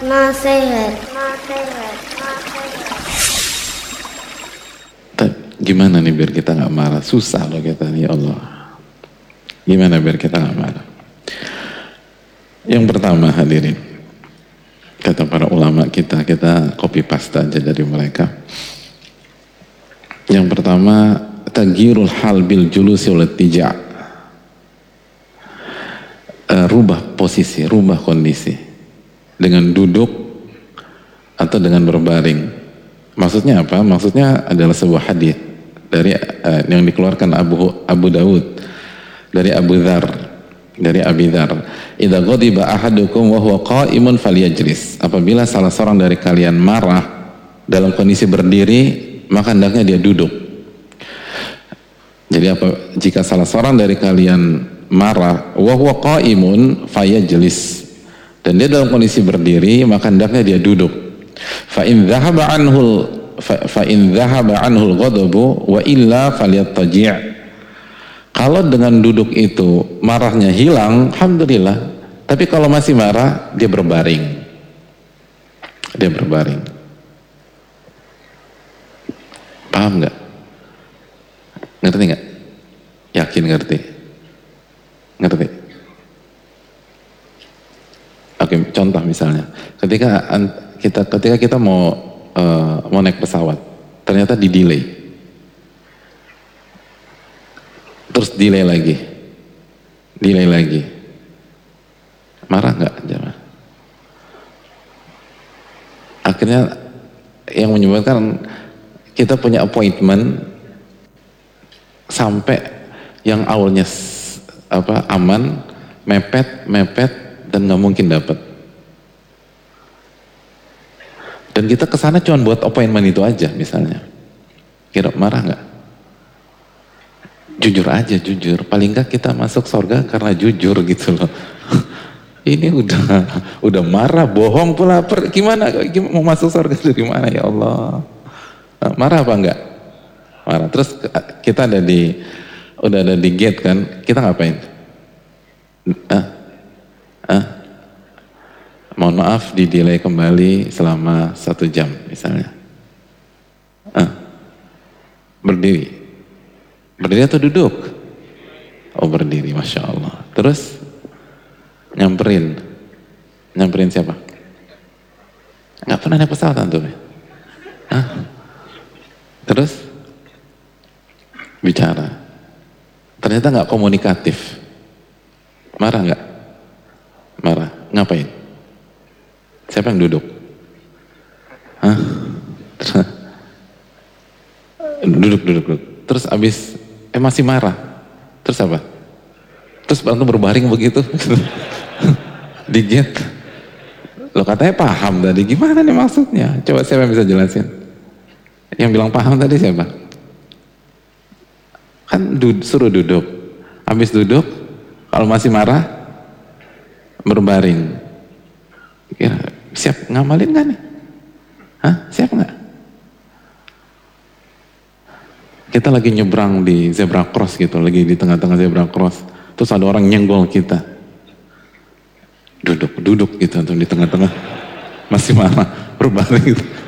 Nasihat. Gimana nih biar kita nggak marah? Susah loh kita nih, ya Allah. Gimana biar kita nggak marah? Yang pertama hadirin, kata para ulama kita copy paste aja dari mereka. Yang pertama, taghyirul hal bil julusi wal tija'. Rubah posisi, rubah kondisi dengan duduk atau dengan berbaring. Maksudnya apa? Maksudnya adalah sebuah hadis dari yang dikeluarkan Abu Dawud dari Abu Dzar, dari Abi Dzar. Idza ghadiba ahadukum wa huwa qa'imun falyajlis. Apabila salah seorang dari kalian marah dalam kondisi berdiri, maka hendaknya dia duduk. Jadi jika salah seorang dari kalian marah wa huwa qa'imun falyajlis, dan dia dalam kondisi berdiri, maka hendaknya dia duduk. Fa in dhahaba anhul ghadabu wa illa falyattaji'. Kalau dengan duduk itu marahnya hilang, alhamdulillah. Tapi kalau masih marah, dia berbaring. Dia berbaring. Paham nggak? Ngerti nggak? Yakin ngerti? Ngerti? Oke, contoh misalnya, ketika kita mau naik pesawat, ternyata di delay, terus delay lagi, marah nggak jemaah? Akhirnya yang menyebabkan kita punya appointment sampai yang awalnya aman, mepet dan nggak mungkin dapat. Dan kita kesana cuma buat appointment itu aja misalnya. Kira marah nggak? Jujur aja, jujur. Paling nggak kita masuk surga karena jujur gitu loh. Ini udah marah, bohong pula. Gimana mau masuk surga itu gimana ya Allah? Marah apa enggak? Marah. Terus kita udah ada di gate kan? Kita ngapain? Mohon maaf, di delay kembali selama 1 jam misalnya. Berdiri atau duduk? Oh, berdiri, Masya Allah. Terus nyamperin siapa? Nggak pernah naik pesawat antum ya? Terus bicara, ternyata nggak komunikatif. Marah nggak? Marah. Ngapain? Siapa yang duduk? Duduk. Terus abis masih marah. Terus apa? Terus bantu berbaring begitu di gate. Lo katanya paham tadi, gimana nih maksudnya? Coba siapa yang bisa jelasin? Yang bilang paham tadi siapa? Kan suruh duduk. Habis duduk, kalau masih marah, berbaring. Kira siap ngamalin gak nih? Siap gak? Kita lagi nyebrang di zebra cross gitu, lagi di tengah-tengah zebra cross. Terus ada orang nyenggol kita. Duduk gitu, di tengah-tengah. Masih marah, berbaring gitu.